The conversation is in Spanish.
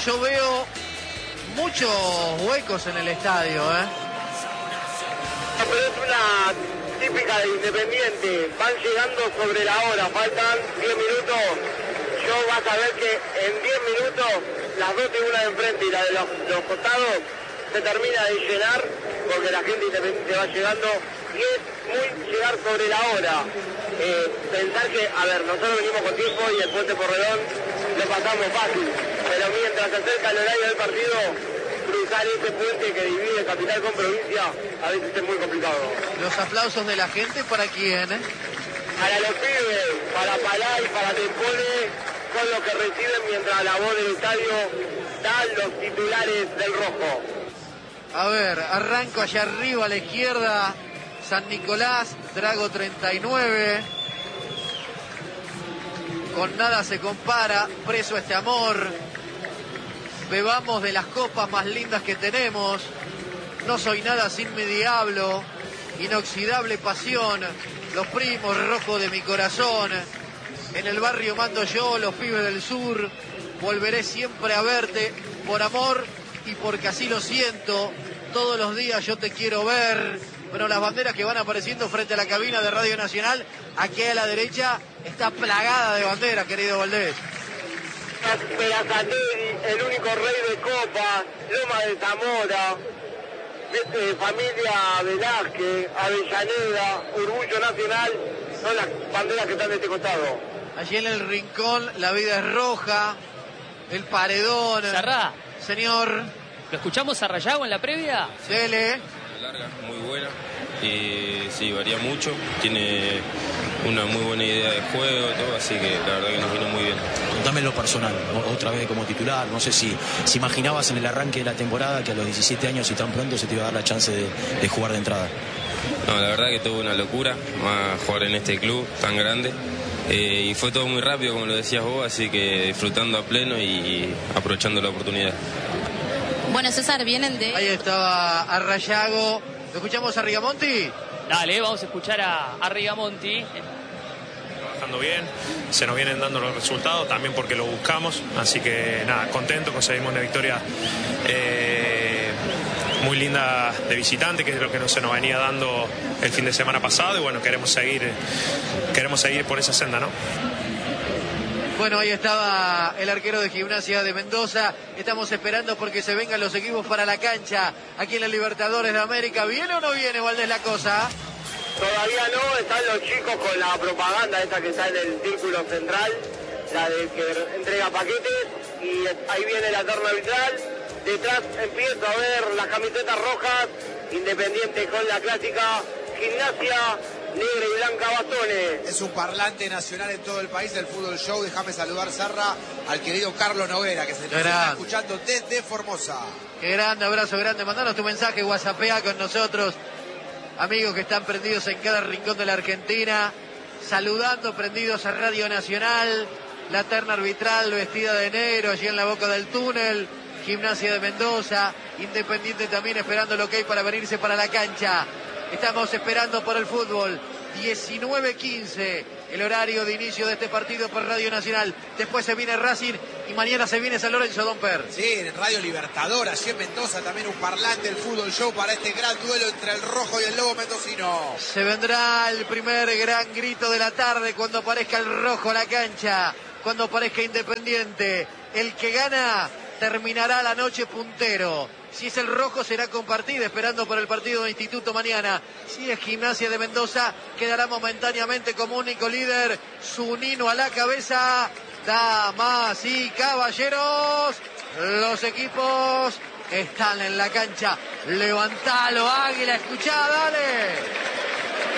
yo veo muchos huecos en el estadio, Pero es una típica de Independiente, van llegando sobre la hora, faltan 10 minutos, yo vas a ver que en 10 minutos las dos tribunas de enfrente y la de los costados se termina de llenar porque la gente Independiente va llegando y es muy llegar sobre la hora. Pensar que, a ver, nosotros venimos con tiempo y el Puente Porredón lo pasamos fácil, pero mientras se acerca el horario del partido, cruzar ese puente que divide capital con provincia a veces es muy complicado. Los aplausos de la gente, ¿para quién? Para los pibes, para Palay, para Tempone, son los que reciben mientras la voz del estadio dan los titulares del rojo. A ver, arranco allá arriba a la izquierda, San Nicolás, Drago 39. Con nada se compara, preso este amor. Bebamos de las copas más lindas que tenemos. No soy nada sin mi diablo. Inoxidable pasión. Los primos rojos de mi corazón. En el barrio mando yo, los pibes del sur. Volveré siempre a verte por amor y porque así lo siento. Todos los días yo te quiero ver. Bueno, las banderas que van apareciendo frente a la cabina de Radio Nacional, aquí a la derecha, está plagada de banderas, querido Valdés. Perazategui, el único rey de Copa, Loma de Zamora, familia Velázquez, Avellaneda, Orgullo Nacional, son las banderas que están de este costado. Allí en el rincón, la vida es roja, el paredón. Sarrá. Señor. ¿Lo escuchamos a Rayago en la previa? Cele. Larga, muy buena. Sí, varía mucho. Tiene una muy buena idea de juego, todo, así que la verdad que nos vino muy bien. Contame lo personal, otra vez como titular. No sé si imaginabas en el arranque de la temporada que a los 17 años y tan pronto se te iba a dar la chance de jugar de entrada. No, la verdad que tuvo una locura más jugar en este club tan grande. Y fue todo muy rápido, como lo decías vos, así que disfrutando a pleno y aprovechando la oportunidad. Bueno, César, vienen de... Ahí estaba a Rayago. ¿Lo escuchamos a Rigamonti? Dale, vamos a escuchar a Rigamonti. Trabajando bien, se nos vienen dando los resultados, también porque lo buscamos, así que nada, contento, conseguimos una victoria muy linda de visitante, que es lo que no se nos venía dando el fin de semana pasado, y bueno, queremos seguir por esa senda, ¿no? Bueno, ahí estaba el arquero de Gimnasia de Mendoza. Estamos esperando porque se vengan los equipos para la cancha aquí en la Libertadores de América. ¿Viene o no viene, Valdés, la cosa? Todavía no, están los chicos con la propaganda esa que está en el círculo central, la de que entrega paquetes, y ahí viene la terna arbitral. Detrás empiezo a ver las camisetas rojas, Independiente con la clásica, Gimnasia negra y blanca bastones. Es un parlante nacional en todo el país del Fútbol Show. Déjame saludar, Sarra, al querido Carlos Noguera, que se nos está escuchando desde Formosa. Qué grande, abrazo grande. Mandanos tu mensaje, WhatsAppea con nosotros. Amigos que están prendidos en cada rincón de la Argentina, saludando, prendidos a Radio Nacional. La terna arbitral vestida de negro allí en la boca del túnel. Gimnasia de Mendoza, Independiente también esperando lo que hay para venirse para la cancha. Estamos esperando por el fútbol. 19:15, el horario de inicio de este partido por Radio Nacional. Después se viene Racing y mañana se viene San Lorenzo, Domper. Sí, en Radio Libertador, allí en Mendoza, también un parlante del Fútbol Show para este gran duelo entre el rojo y el lobo mendocino. Se vendrá el primer gran grito de la tarde cuando aparezca el rojo a la cancha, cuando aparezca Independiente. El que gana terminará la noche puntero. Si es el rojo será compartida, esperando por el partido de Instituto mañana. Si es Gimnasia de Mendoza, quedará momentáneamente como único líder Zunino a la cabeza. Damas y caballeros, los equipos están en la cancha. Levantalo, Águila, escuchá, dale.